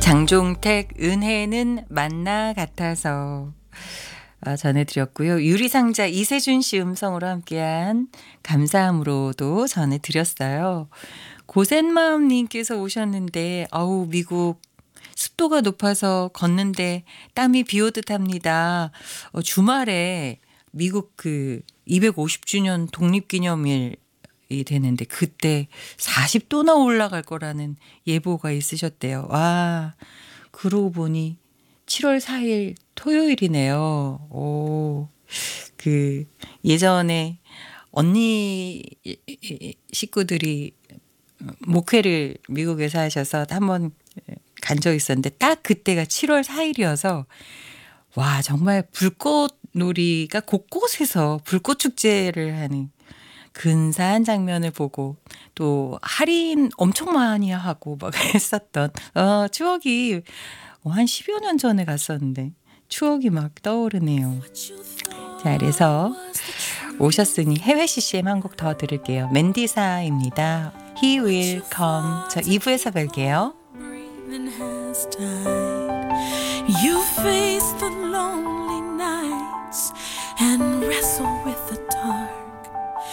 장종택 은혜는 만나 같아서 전해드렸고요. 유리상자 이세준 씨 음성으로 함께한 감사함으로도 전해드렸어요. 고센마음님께서 오셨는데 미국 습도가 높아서 걷는데 땀이 비오듯 합니다. 주말에 미국 250주년 독립기념일이 되는데 그때 40도나 올라갈 거라는 예보가 있으셨대요. 와, 그러고 보니 7월 4일 토요일이네요. 예전에 언니 식구들이 목회를 미국에서 하셔서 한번 간 적이 있었는데 딱 그때가 7월 4일이어서 와, 정말 불꽃놀이가 곳곳에서 불꽃 축제를 하는 근사한 장면을 보고 또 할인 엄청 많이 하고 막 했었던 추억이 한 10여 년 전에 갔었는데 추억이 막 떠오르네요. 자, 그래서 오셨으니 해외 CCM 한 곡 더 들을게요. 맨디사입니다. He will come. 저 2부에서 뵐게요. You face the lonely nights and wrestle with